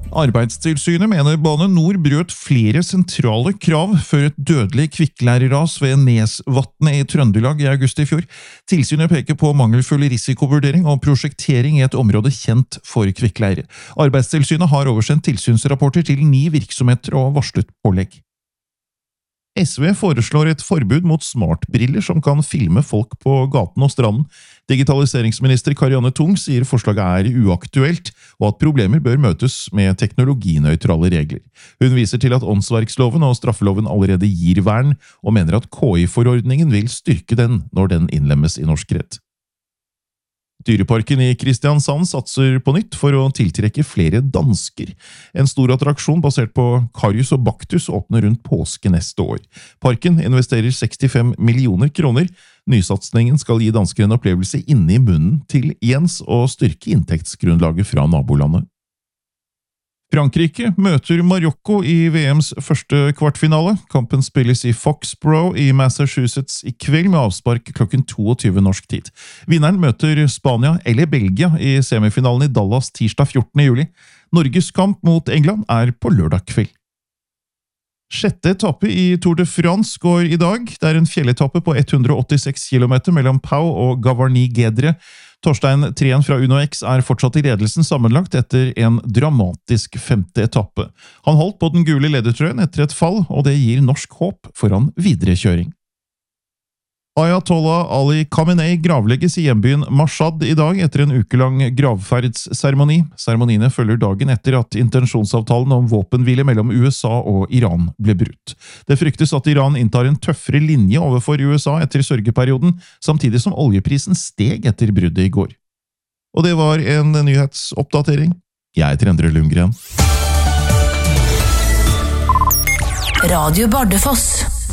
Arbeidstilsynet mener Bane NOR brøt flere sentrale krav før et dødelig kvikkleireras ved Nesvatnet i Trøndelag i august i fjor. Tilsynet peker på mangelfull risikovurdering og prosjektering i et område kjent for kvikkleire. Arbeidstilsynet har oversendt tilsynsrapporter til 9 virksomheter og varslet pålegg. SV foreslår et forbud mot smartbriller som kan filme folk på gaten og stranden. Digitaliseringsminister Karianne Tung sier forslaget er uaktuelt, og at problemer bør møtes med teknologinøytrale regler. Hun viser til at åndsverksloven og straffeloven allerede gir vern, og mener at KI-forordningen vil styrke den når den innlemmes i norsk rett. Dyreparken i Kristiansand satser på nytt for å tiltrekke flere dansker. En stor attraksjon basert på Karius og Baktus åpner rundt påske neste år. Parken investerer 65 millioner kroner. Nysatsningen skal gi dansker en opplevelse inne i munnen til Jens og styrke inntektsgrunnlaget fra nabolandet. Frankrike møter Marokko i VMs første kvartfinale. Kampen spilles i Foxborough i Massachusetts i kveld med avspark klokken 22 norsk tid. Vinneren møter Spania eller Belgia i semifinalen i Dallas tirsdag 14. juli. Norges kamp mot England er på lørdag kveld. Sjette etappe i Tour de France går i dag. Det er en fjelletappe på 186 km mellom Pau og Gavarnie-Gedre. Torstein Treen fra UnoX er fortsatt i ledelsen sammenlagt etter en dramatisk 5. etappe. Han holdt på den gule ledertrøyen etter et fall, og det gir norsk håp foran videre kjøring. Ayatollah Ali Khamenei gravlegges i hjembyen Mashhad i dag etter en ukelang gravferdsseremoni. Seremoniene følger dagen etter at intensjonsavtalen om våpenhvile mellom USA og Iran ble brutt. Det fryktes at Iran inntar en tøffere linje overfor USA etter sørgeperioden, samtidig som oljeprisen steg etter bruddet i går. Og det var en nyhetsoppdatering. Jeg heter Endre Lundgren. Radio Bardufoss.